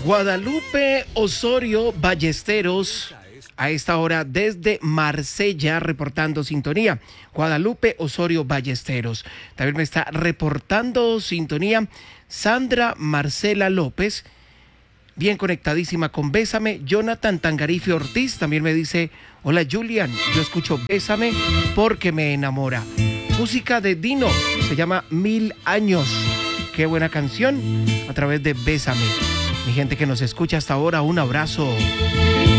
Guadalupe Osorio Ballesteros, a esta hora desde Marsella, reportando sintonía. Guadalupe Osorio Ballesteros. También me está reportando sintonía Sandra Marcela López, bien conectadísima con Bésame. Jonathan Tangarife Ortiz también me dice: hola Julian, yo escucho Bésame porque me enamora. Música de Dino, se llama 1000 años. Qué buena canción, a través de Bésame. Mi gente que nos escucha hasta ahora, un abrazo.